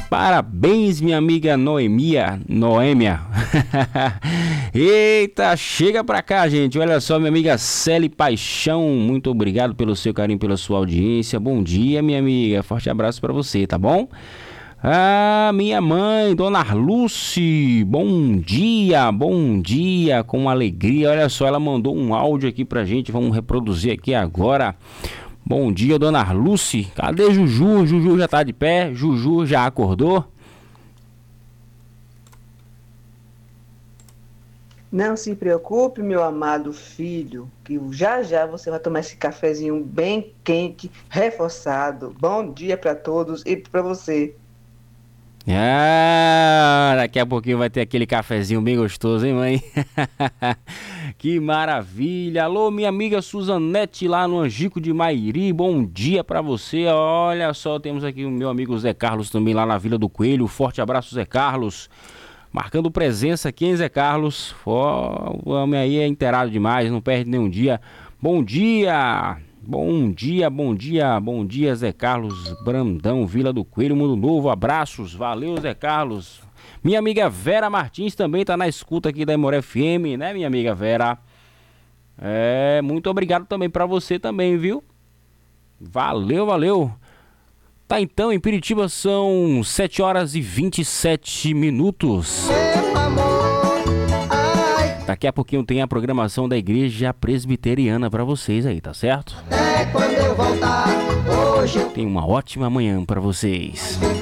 Parabéns, minha amiga Noêmia. Eita, chega pra cá, gente. Olha só, minha amiga Celi Paixão. Muito obrigado pelo seu carinho, pela sua audiência. Bom dia, minha amiga. Forte abraço pra você, tá bom? Ah, minha mãe, Dona Arluce, bom dia, com alegria. Olha só, ela mandou um áudio aqui pra gente, vamos reproduzir aqui agora. Bom dia, Dona Arluce. Cadê Juju? Juju já tá de pé? Juju já acordou? Não se preocupe, meu amado filho, que já já você vai tomar esse cafezinho bem quente, reforçado. Bom dia para todos e para você. Ah, daqui a pouquinho vai ter aquele cafezinho bem gostoso, hein, mãe? Que maravilha! Alô, minha amiga Suzanete lá no Angico de Mairi, bom dia pra você. Olha só, temos aqui o meu amigo Zé Carlos também lá na Vila do Coelho. Forte abraço, Zé Carlos. Marcando presença aqui, hein, Zé Carlos? O homem aí é inteirado demais, não perde nenhum dia. Bom dia! Bom dia, Zé Carlos Brandão, Vila do Coelho, Mundo Novo, abraços, valeu, Zé Carlos. Minha amiga Vera Martins também tá na escuta aqui da Amor FM, né, minha amiga Vera? Muito obrigado também pra você também, viu? Valeu. Tá, então, em Piritiba são 7 horas e 27 minutos. Daqui a pouquinho tem a programação da Igreja Presbiteriana pra vocês aí, tá certo? Quando eu voltar, hoje... Tem uma ótima manhã pra vocês.